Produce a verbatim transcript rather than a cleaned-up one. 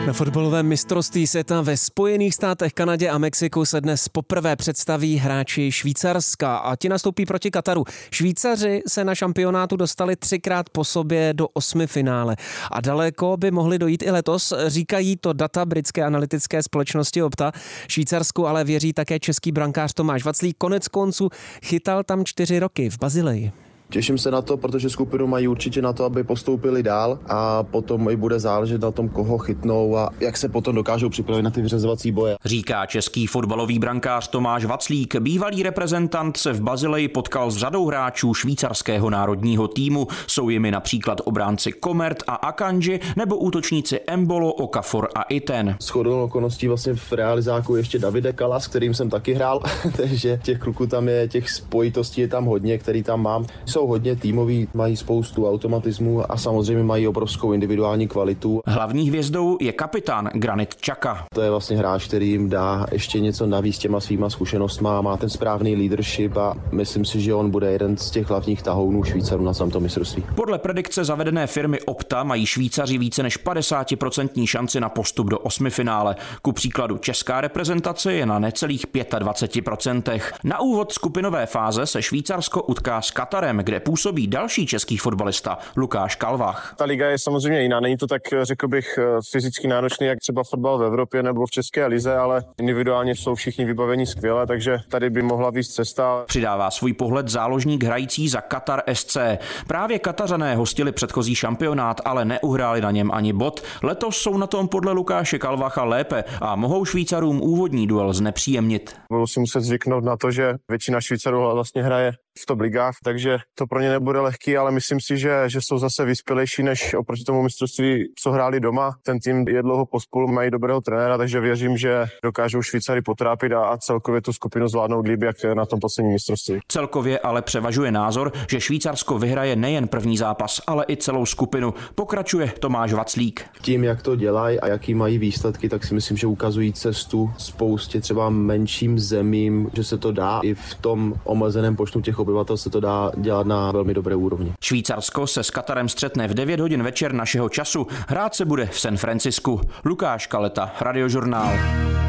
Na fotbalovém mistrovství světa ve Spojených státech, Kanadě a Mexiku se dnes poprvé představí hráči Švýcarska a ti nastoupí proti Kataru. Švýcaři se na šampionátu dostali třikrát po sobě do osmifinále a daleko by mohli dojít i letos, říkají to data britské analytické společnosti Opta. Švýcarsku ale věří také český brankář Tomáš Vaclík. Konec konců chytal tam čtyři roky v Basileji. Těším se na to, protože skupinu mají určitě na to, aby postoupili dál a potom i bude záležet na tom, koho chytnou a jak se potom dokážou připravit na ty vyřazovací boje. Říká český fotbalový brankář Tomáš Vaclík. Bývalý reprezentant se v Basileji potkal s řadou hráčů švýcarského národního týmu. Jsou jimi například obránci Komert a Akanji nebo útočníci Embolo, Okafor a Iten. Shodou okolností vlastně v realizáku ještě Davide Kala, s kterým jsem taky hrál, takže těch kluků tam je, těch spojitostí je tam hodně, který tam mám. Jsou hodně týmoví, mají spoustu automatismů a samozřejmě mají obrovskou individuální kvalitu. Hlavní hvězdou je kapitán Granit Xhaka. To je vlastně hráč, který jim dá ještě něco navíc těma svýma zkušenostma, má ten správný leadership a myslím si, že on bude jeden z těch hlavních tahounů Švýcarů na tomto mistrovství. Podle predikce zavedené firmy Opta mají Švýcaři více než padesát procent šanci na postup do osmifinále. Ku příkladu česká reprezentace je na necelých dvacet pět procent. Na úvod skupinové fáze se Švýcarsko utká s Katarem, kde působí další český fotbalista Lukáš Kalvach. Ta liga je samozřejmě jiná, není to tak, řekl bych, fyzicky náročný, jak třeba fotbal v Evropě nebo v české lize, ale individuálně jsou všichni vybavení skvěle, takže tady by mohla víc cesta. Přidává svůj pohled záložník hrající za Katar S C. Právě Katařané hostili předchozí šampionát, ale neuhráli na něm ani bod. Letos jsou na tom podle Lukáše Kalvacha lépe a mohou Švýcarům úvodní duel znepříjemnit. Budu si muset zvyknout na to, že většina Švýcarů vlastně hraje v top ligách, takže to pro ně nebude lehký, ale myslím si, že, že jsou zase vyspělejší než oproti tomu mistrovství, co hráli doma. Ten tým je dlouho pospolu, mají dobrého trenéra, takže věřím, že dokážou Švýcary potrápit a, a celkově tu skupinu zvládnout líbí, jak na tom posledním mistrovství. Celkově ale převažuje názor, že Švýcarsko vyhraje nejen první zápas, ale i celou skupinu. Pokračuje Tomáš Vaclík. Tím, jak to dělají a jaký mají výsledky, tak si myslím, že ukazují cestu spoustě třeba menším zemím, že se to dá i v tom omezeném počtu těch obyvatel se to dá dělat na velmi dobré úrovni. Švýcarsko se s Katarem střetne v devět hodin večer našeho času. Hrát se bude v San Francisku. Lukáš Kaleta, Radiožurnál.